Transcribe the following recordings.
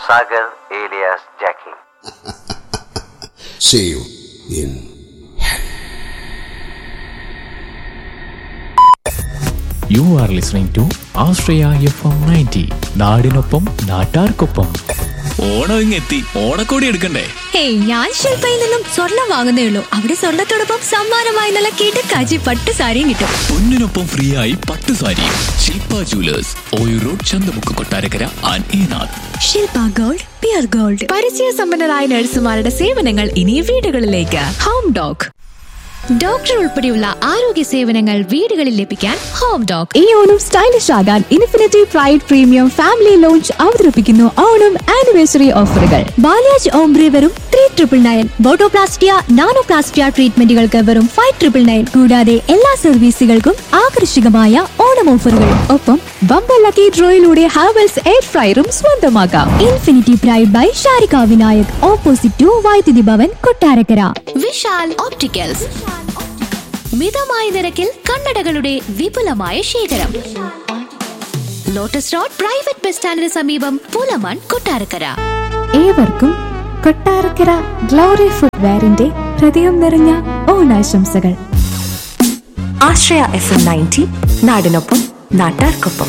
Sagar alias Jackie. See you in hell. You are listening to Australia FM 90. നാടിനൊപ്പം നാട്ടാർക്കൊപ്പം. ഓണം ഇങ്ങെത്തി, ഓണക്കോടി എടുക്കണ്ടേ? Hey, ഞാൻ ശില്പയിൽ നിന്നും സ്വർണം വാങ്ങുന്നേ ഉള്ളൂ. അവിടെ സ്വർണത്തോടൊപ്പം സമ്മാനമായി നല്ല കിടക്കാച്ചി പട്ട് സാരിയും കിട്ടും. പൊന്നിനൊപ്പം ഫ്രീ ആയി പട്ട് സാരി. ശില്പ jewellers, Oyoor road, Chanthamukku, Kottarakkara and Enadu. Shilpa gold, peer gold. പരിചയ സമ്പന്നരായ നഴ്സുമാരുടെ സേവനങ്ങൾ ഇനി വീടുകളിലേക്ക്. Home dog. ഡോക്ടർ ഉൾപ്പെടെയുള്ള ആരോഗ്യ സേവനങ്ങൾ വീടുകളിൽ ലഭിക്കാൻ ഹോം ഡോഗ്. ഈ ഓണം സ്റ്റൈലിഷ് ആകാൻ infinity pride premium family launch അവതരിപ്പിക്കുന്നു ഓണം ആനിവേഴ്സറി ഓഫറുകൾ. ബാലാജ് ഓംബ്രി വെറും 3,999. ബോട്ടോപ്ലാസ്റ്റിയ, നാനോപ്ലാസ്റ്റിയ ട്രീറ്റ്മെന്റുകൾക്ക് വെറും 5,999. കൂടാതെ എല്ലാ സർവീസുകൾക്കും ആകർഷകമായ ഓണം ഓഫറുകൾ. ഒപ്പം ബമ്പർ ലക്കി ഡ്രോയിലൂടെ ഹാവൽസ് എയർ ഫ്രയറും സ്വന്തമാക്കാം. Infinity pride by Sharika Vinayak, opposite to വൈദ്യുതി ഭവൻ, കൊട്ടാരക്കര. വിശാൽ ഓപ്റ്റിക്കൽസ്, മിതമായ നിരക്കിൽ കണ്ണടകളുടെ വിപുലമായ ശേഖരം. ലോട്ടസ് റോഡ് പ്രൈവറ്റ് ബസ് സ്റ്റാൻഡിന് സമീപം, പൂലമാൻ, കൊട്ടാരക്കര. ഏവർക്കും കൊട്ടാരക്കര ഗ്ലോറി ഫുട്വെയറിന്റെ ഹൃദയം നിറഞ്ഞ ഓണാശംസകൾ. ആശ്രയ FM 90 നാടിനൊപ്പം നാട്ടാർക്കൊപ്പം.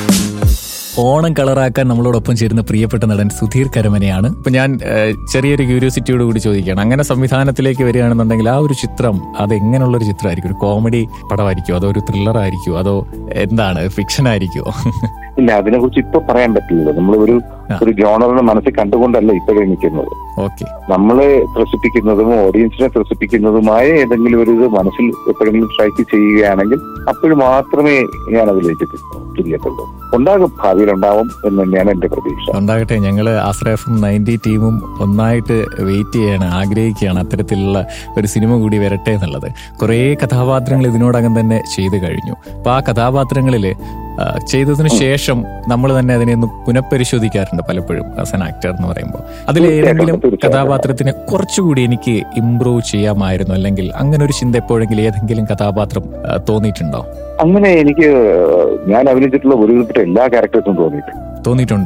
ഓണം കളറാക്കാൻ നമ്മളോടൊപ്പം ചേരുന്ന പ്രിയപ്പെട്ട നടൻ സുധീർ കരമനയാണ്. ഇപ്പൊ ഞാൻ ചെറിയൊരു ക്യൂരിയോസിറ്റിയോട് കൂടി ചോദിക്കുകയാണ്, അങ്ങനെ സംവിധാനത്തിലേക്ക് വരികയാണെന്നുണ്ടെങ്കിൽ ആ ഒരു ചിത്രം അത് എങ്ങനെയുള്ളൊരു ചിത്രമായിരിക്കും? ഒരു കോമഡി പടമായിരിക്കുമോ, അതോ ഒരു ത്രില്ലർ ആയിരിക്കുമോ, അതോ എന്താണ്, ഫിക്ഷൻ ആയിരിക്കുമോ? ഇല്ല, അതിനെ കുറിച്ച് ഇപ്പൊ പറയാൻ പറ്റില്ല. നമ്മൾ ഒരു ജോണറിനെ മനസ്സിൽ കണ്ടുകൊണ്ടല്ല ഇപ്പോഴും നിൽക്കുന്നത്. ഓക്കെ, നമ്മളെ ത്രസിപ്പിക്കുന്നതും ഓഡിയൻസിനെ ത്രസിപ്പിക്കുന്നതുമായ ഏതെങ്കിലും ഒരു ഇത് മനസ്സിൽ എപ്പോഴെങ്കിലും സ്ട്രൈക്ക് ചെയ്യുകയാണെങ്കിൽ അപ്പോഴും മാത്രമേ ഞാൻ അതിലേക്ക് തിരിയത്തുള്ളൂ. ഉണ്ടാകും, ഭാവിയിലുണ്ടാവും എന്ന് തന്നെയാണ് എന്റെ പ്രതീക്ഷ. ഉണ്ടാകട്ടെ. ഞങ്ങള് ആശ്രയ FM 90 ടീമും ഒന്നായിട്ട് വെയിറ്റ് ചെയ്യാണ്, ആഗ്രഹിക്കുകയാണ് അത്തരത്തിലുള്ള ഒരു സിനിമ കൂടി വരട്ടെ എന്നുള്ളത്. കുറേ കഥാപാത്രങ്ങൾ ഇതിനോടകം തന്നെ ചെയ്തു കഴിഞ്ഞു. അപ്പൊ ആ കഥാപാത്രങ്ങളില് ചെയ്തതിനു ശേഷം നമ്മൾ തന്നെ അതിനെ ഒന്ന് പുനഃപരിശോധിക്കാറുണ്ട് പലപ്പോഴും ആസ് ആൻ ആക്ടർ എന്ന് പറയുമ്പോൾ. അതിലേതെങ്കിലും കഥാപാത്രത്തിനെ കുറച്ചുകൂടി എനിക്ക് ഇംപ്രൂവ് ചെയ്യാമായിരുന്നു, അല്ലെങ്കിൽ അങ്ങനെ ഒരു ചിന്ത എപ്പോഴെങ്കിലും ഏതെങ്കിലും കഥാപാത്രം തോന്നിയിട്ടുണ്ടോ? അങ്ങനെ എനിക്ക് ഞാൻ അഭിനയിച്ചിട്ടുള്ള ഒരുവിധപ്പെട്ട എല്ലാ ക്യാരക്ടേഴ്സും തോന്നിയിട്ടുണ്ട്.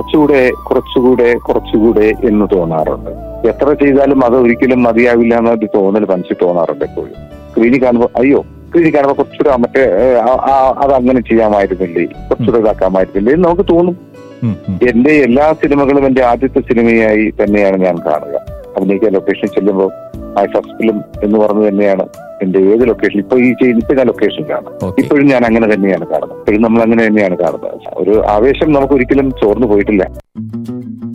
കുറച്ചുകൂടെ എന്ന് തോന്നാറുണ്ട്. എത്ര ചെയ്താലും അത് ഒരിക്കലും മതിയാവില്ല എന്നൊരു തോന്നൽ മനസ്സിൽ തോന്നാറുണ്ട് എപ്പോഴും. സ്ക്രീനിൽ കാണുമ്പോൾ കുറച്ചുകൂടെ മറ്റേ അതങ്ങനെ ചെയ്യാമായിരുന്നില്ലേ, കുറച്ചുകൂടെ ഇതാക്കാമായിരുന്നില്ലേ എന്ന് നമുക്ക് തോന്നും. എന്റെ എല്ലാ സിനിമകളും എന്റെ ആദ്യത്തെ സിനിമയായി തന്നെയാണ് ഞാൻ കാണുക. അഭിനയിക്കാൻ ലൊക്കേഷനിൽ ചെല്ലുമ്പോൾ മൈ ഫസ്റ്റ് ഫിലിം എന്ന് പറഞ്ഞു തന്നെയാണ് എന്റെ ഏത് ലൊക്കേഷൻ. ഇപ്പൊ ഞാൻ ലൊക്കേഷനിലാണ്, ഇപ്പോഴും ഞാൻ അങ്ങനെ തന്നെയാണ് കാണുന്നത്. ഇപ്പോഴും നമ്മൾ അങ്ങനെ തന്നെയാണ് കാണുന്നത്. ഒരു ആവേശം നമുക്ക് ഒരിക്കലും ചോർന്നു പോയിട്ടില്ല.